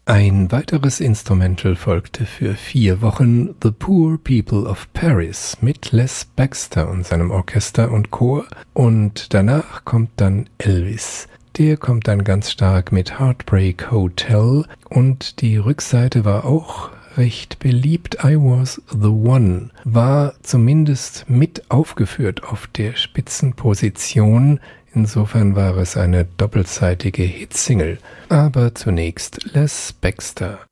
Ein weiteres Instrumental folgte für 4 Wochen, The Poor People of Paris, mit Les Baxter und seinem Orchester und Chor, und danach kommt dann Elvis. Der kommt dann ganz stark mit Heartbreak Hotel, und die Rückseite war auch recht beliebt. I Was the One war zumindest mit aufgeführt auf der Spitzenposition. Insofern war es eine doppelseitige Hitsingle. Aber zunächst Les Baxter.